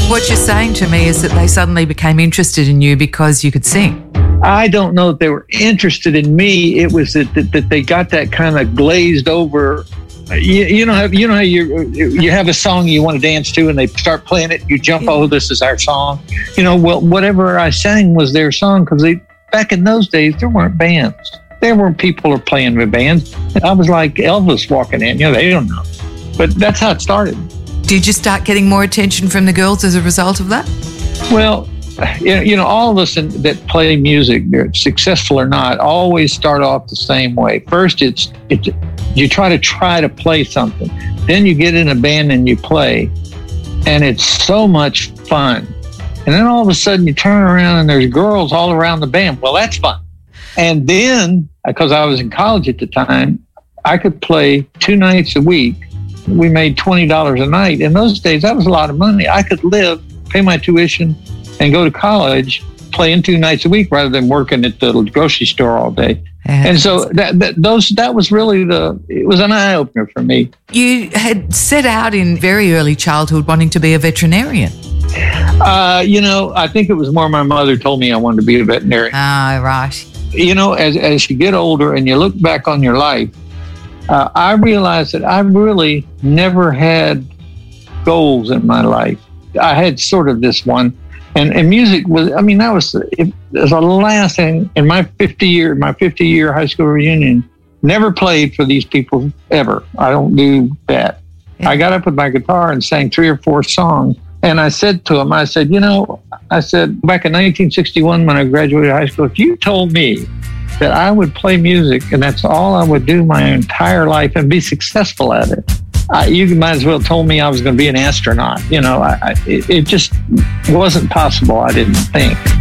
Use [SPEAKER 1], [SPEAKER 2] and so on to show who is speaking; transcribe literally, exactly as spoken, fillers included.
[SPEAKER 1] What you're saying to me is that they suddenly became interested in you because you could sing.
[SPEAKER 2] I don't know if they were interested in me. It was that, that, that they got that kind of glazed over. You, you know, you know how you you have a song you want to dance to, and they start playing it. You jump, oh, this is our song. You know, well, whatever I sang was their song, because they back in those days there weren't bands. There weren't people playing with bands. I was like Elvis walking in. You know, they don't know, but that's how it started.
[SPEAKER 1] Did you start getting more attention from the girls as a result of that?
[SPEAKER 2] Well, you know, all of us in, that play music, successful or not, always start off the same way. First, it's, it's you try to try to play something. Then you get in a band and you play, and it's so much fun. And then all of a sudden you turn around and there's girls all around the band. Well, that's fun. And then, because I was in college at the time, I could play two nights a week. We made twenty dollars a night. In those days, that was a lot of money. I could live, pay my tuition, and go to college playing two nights a week rather than working at the grocery store all day. Yeah. And so that, that those that was really the it was an eye opener for me.
[SPEAKER 1] You had set out in very early childhood wanting to be a veterinarian.
[SPEAKER 2] Uh, you know, I think it was more my mother told me I wanted to be a veterinarian.
[SPEAKER 1] Oh, right.
[SPEAKER 2] You know, as as you get older and you look back on your life, uh, I realized that I really never had goals in my life. I had sort of this one. And, and music was, I mean, that was, it was the last thing in my fifty year, my fifty year high school reunion. Never played for these people ever. I don't do that. Yeah. I got up with my guitar and sang three or four songs. And I said to him, I said, you know, I said, back in nineteen sixty-one, when I graduated high school, if you told me that I would play music and that's all I would do my entire life and be successful at it, I, you might as well told me I was going to be an astronaut. You know, I, I, it, it just wasn't possible, I didn't think.